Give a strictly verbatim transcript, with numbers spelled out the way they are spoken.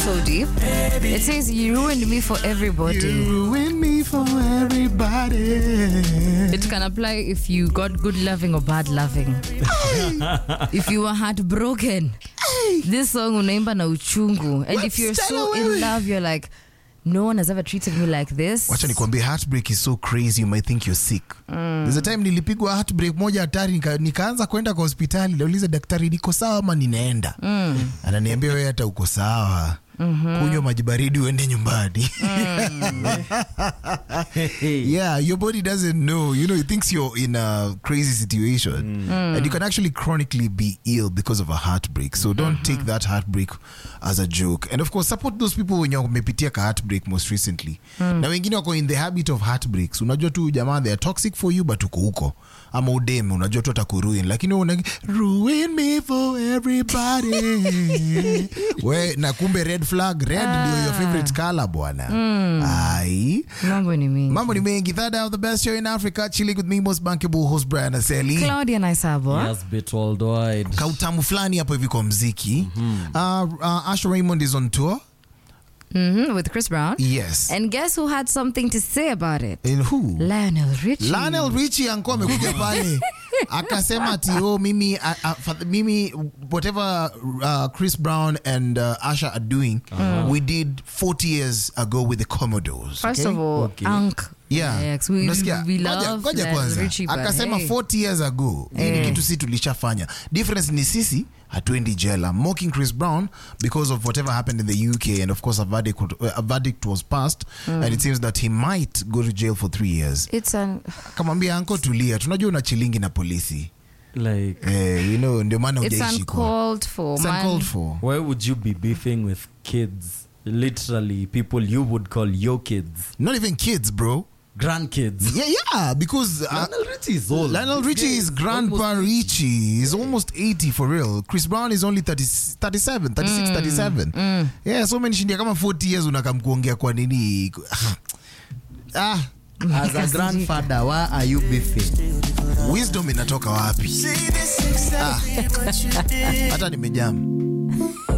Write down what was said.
so deep. It says, you ruined me for everybody. You ruined me for everybody. It can apply if you got good loving or bad loving. If you were heartbroken, this song unaimba na uchungu. And if you're so in love, you're like, no one has ever treated me like this. Wacha nikwambie, heartbreak is so crazy you might think you're sick. Mm. There's a time nilipigwa heartbreak moja hatari, nika, nikaanza kwenda kwa hospitali, nauliza daktari niko sawa ama ninaenda. Mm. Ananiambia wewe hata uko sawa. Mm-hmm. Kunywa maji baridi uende nyumbani. Mm. Yeah, your body doesn't know. You know, it thinks you're in a crazy situation. Mm. And you can actually chronically be ill because of a heartbreak. So don't mm-hmm. take that heartbreak as a joke. And of course, support those people when you're mepitia ka heartbreak most recently. Mm. Na wengine wako in the habit of heartbreaks. Unajua tu jamaa, they are toxic for you, but uko huko. Ama udeme, unajua tu atakuruin. Lakini una ruin me for everybody. We, na kumbe red flag, red ah. ndio your favorite color bwana. Mm. Ai. Mambo ni mengi. Mambo ni mengi. That of the best show in Africa. Chilling with me, most bankable host Brian Aseli. Claudia Naisabo. Yes, bit worldwide. Kautamu flani hapo hivi kwa mziki. Mm-hmm. Uh, uh, Asha Raymond is on tour. Mm-hmm, with Chris Brown. Yes. And guess who had something to say about it? And who? Lionel Richie. Lionel Richie anko amekuja pale. Akasema ati oh mimi uh, uh, mimi whatever uh, Chris Brown and uh, Asha are doing, uh-huh. we did forty years ago with the Commodores. First okay? of all, okay. Ank. Yeah. Yes, we, we love Lionel Richie. Akasema hey. forty years ago. Hii ni kitu sisi tulishafanya. Difference ni sisi hatuendi jela. Mocking Chris Brown because of whatever happened in the U K, and of course a verdict, a verdict was passed, mm. and it seems that he might go to jail for three years. It's an kamwambia anko tulia, tunajua una chilingi na polisi. Like eh, you know, ndio maana hujaishi kwa. It's uncalled for. It's uncalled for. Why would you be beefing with kids? Literally people you would call your kids. Not even kids, bro. Grandkids. Yeah, yeah, because uh, Lionel Richie is old. Lionel Richie is Grandpa Richie. He's almost eighty for real. Chris Brown is only thirty, thirty-seven, thirty-six, mm, thirty-seven. Mm. Yeah, so many shindia kama forty years unakamkuongea kwa nini? Ah, as a grandfather, why are you beefing? Wisdom inatoka wapi? Ah. Hata nimejam.